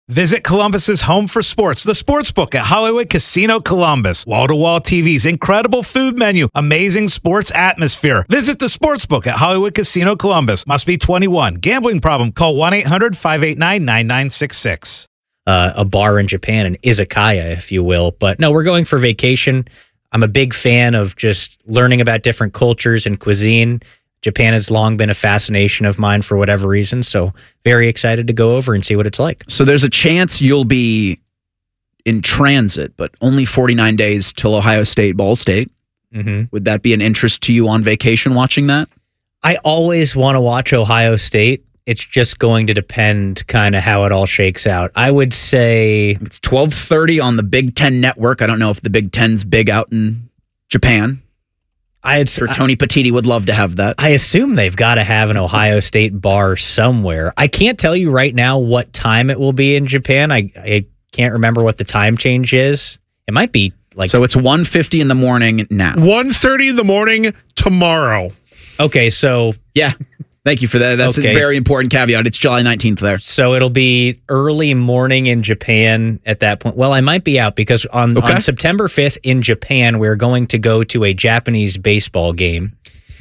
Visit Columbus's home for sports, the Sportsbook at Hollywood Casino Columbus. Wall-to-wall TVs, incredible food menu, amazing sports atmosphere. Visit the Sportsbook at Hollywood Casino Columbus. Must be 21. Gambling problem? Call 1-800-589-9966. A bar in Japan, an izakaya, if you will. But no, we're going for vacation. I'm a big fan of just learning about different cultures and cuisine. Japan has long been a fascination of mine for whatever reason, so very excited to go over and see what it's like. So there's a chance you'll be in transit, but only 49 days till Ohio State, Ball State. Mm-hmm. Would that be an interest to you on vacation watching that? I always want to watch Ohio State. It's just going to depend kind of how it all shakes out. I would say it's 12:30 on the Big Ten Network. I don't know if the Big Ten's big out in Japan. Tony Petitti would love to have that. I assume they've got to have an Ohio State bar somewhere. I can't tell you right now what time it will be in Japan. I can't remember what the time change is. It might be like... So it's 1:50 in the morning now. 1:30 in the morning tomorrow. Okay, so... Yeah. Thank you for that. That's okay. A very important caveat. It's July 19th there. So it'll be early morning in Japan at that point. Well, I might be out because on September 5th in Japan, we're going to go to a Japanese baseball game.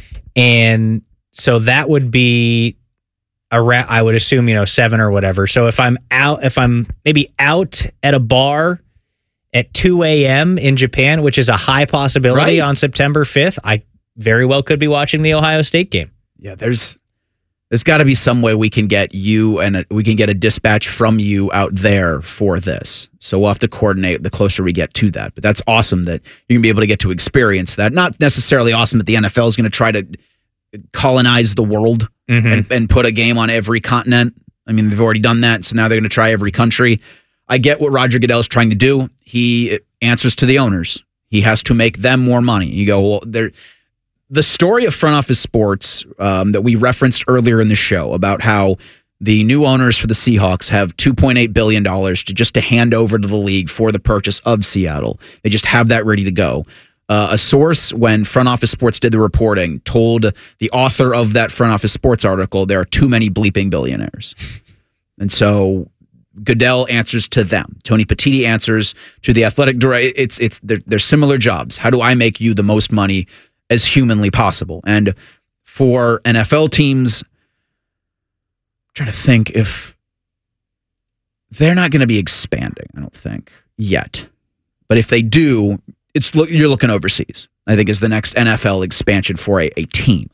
And so that would be around, I would assume, 7 or whatever. So if I'm maybe out at a bar at 2 a.m. in Japan, which is a high possibility on September 5th, I very well could be watching the Ohio State game. Yeah, there's got to be some way we can get you and we can get a dispatch from you out there for this. So we'll have to coordinate the closer we get to that. But that's awesome that you're going to be able to get to experience that. Not necessarily awesome that the NFL is going to try to colonize the world and put a game on every continent. I mean, they've already done that, so now they're going to try every country. I get what Roger Goodell is trying to do. He answers to the owners. He has to make them more money. You go, well, the story of front office sports that we referenced earlier in the show about how the new owners for the Seahawks have $2.8 billion to hand over to the league for the purchase of Seattle. They just have that ready to go. A source, when Front Office Sports did the reporting, told the author of that Front Office Sports article there are too many bleeping billionaires. And so Goodell answers to them. Tony Petitti answers to the athletic director. They're similar jobs. How do I make you the most money as humanly possible? And for NFL teams, I'm trying to think if they're not going to be expanding, I don't think, yet. But if they do, you're looking overseas, I think, is the next NFL expansion for a team.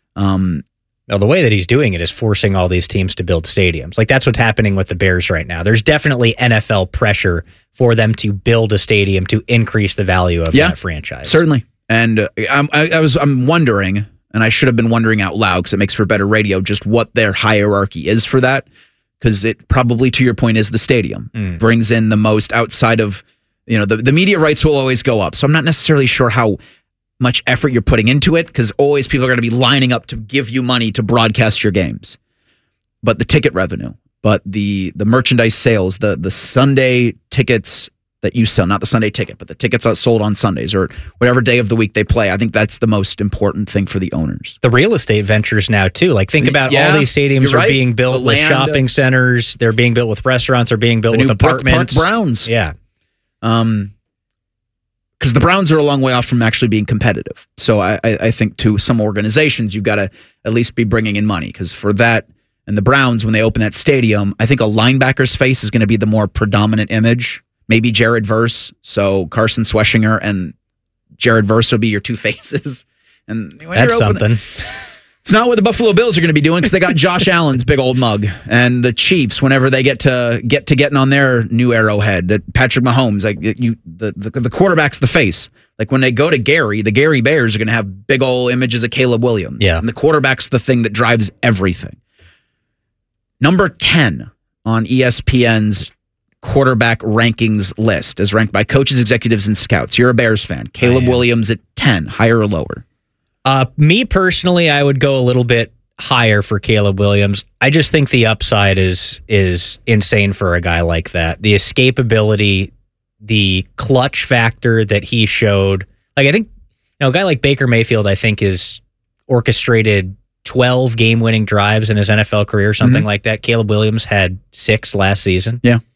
Now, the way that he's doing it is forcing all these teams to build stadiums. Like, that's what's happening with the Bears right now. There's definitely NFL pressure for them to build a stadium to increase the value of that franchise. Certainly. And I'm wondering, and I should have been wondering out loud because it makes for better radio, just what their hierarchy is for that. Because it probably, to your point, is the stadium. Brings in the most outside of, the media rights will always go up. So I'm not necessarily sure how much effort you're putting into it, because always people are going to be lining up to give you money to broadcast your games. But the ticket revenue, but the merchandise sales, the Sunday tickets that you sell, not the Sunday ticket, but the tickets that sold on Sundays or whatever day of the week they play. I think that's the most important thing for the owners. The real estate ventures now too. Like, think about all these stadiums are being built with shopping centers. They're being built with restaurants. They're being built with apartments. Park Browns. Yeah. Because the Browns are a long way off from actually being competitive. So I think to some organizations, you've got to at least be bringing in money. Because for that, and the Browns, when they open that stadium, I think a linebacker's face is going to be the more predominant image. Maybe Jared Verse. So Carson Schweschinger and Jared Verse will be your two faces. And that's something. It's not what the Buffalo Bills are going to be doing because they got Josh Allen's big old mug, and the Chiefs whenever they get getting on their new Arrowhead. That Patrick Mahomes, like the quarterback's the face. Like when they go to Gary, the Gary Bears are going to have big old images of Caleb Williams. Yeah, and the quarterback's the thing that drives everything. Number 10 on ESPN's quarterback rankings list, as ranked by coaches, executives, and scouts. You're a Bears fan. Caleb Williams at 10, higher or lower? Me personally, I would go a little bit higher for Caleb Williams. I just think the upside is insane for a guy like that. The escapability, the clutch factor that he showed. Like, I think, a guy like Baker Mayfield, I think, is orchestrated 12 game-winning drives in his NFL career, something like that. Caleb Williams had 6 last season. Yeah.